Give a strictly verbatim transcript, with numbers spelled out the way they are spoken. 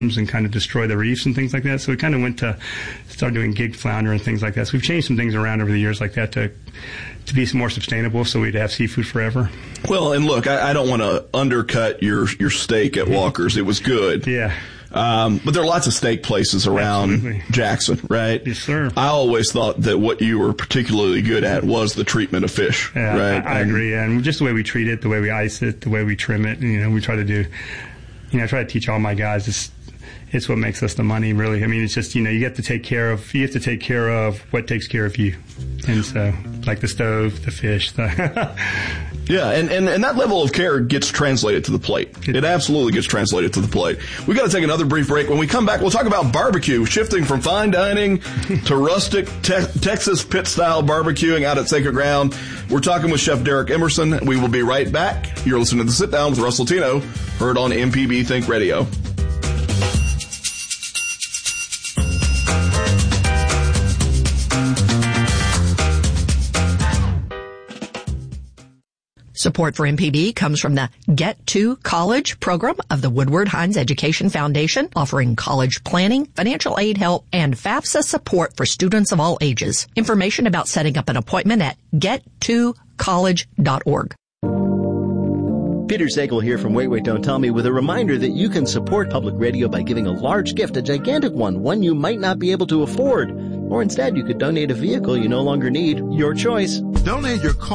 and kind of destroy the reefs and things like that. So we kind of went to start doing gig flounder and things like that. So we've changed some things around over the years like that to to be more sustainable, so we'd have seafood forever. Well, and look, I, I don't want to undercut your your steak at Walker's. It was good. Yeah. Um, but there are lots of steak places around Absolutely. Jackson, right? Yes, sir. I always thought that what you were particularly good at was the treatment of fish, Yeah, right? I, I and, agree. Yeah. And just the way we treat it, the way we ice it, the way we trim it, you know, we try to do, you know, I try to teach all my guys this. It's what makes us the money, really. I mean, it's just, you know, you have to take care of, you have to take care of what takes care of you. And so, like the stove, the fish, the Yeah, and, and, and that level of care gets translated to the plate. It absolutely gets translated to the plate. We've got to take another brief break. When we come back, we'll talk about barbecue, shifting from fine dining to rustic te- Texas pit-style barbecuing out at Sacred Ground. We're talking with Chef Derek Emerson. We will be right back. You're listening to The Sit Down with Russell Tino, heard on M P B Think Radio. Support for M P B comes from the Get to College program of the Woodward Hines Education Foundation, offering college planning, financial aid help, and FAFSA support for students of all ages. Information about setting up an appointment at get to college dot org. Peter Sagal here from Wait, Wait, Don't Tell Me with a reminder that you can support public radio by giving a large gift, a gigantic one, one you might not be able to afford. Or instead, you could donate a vehicle you no longer need. Your choice. Donate your car.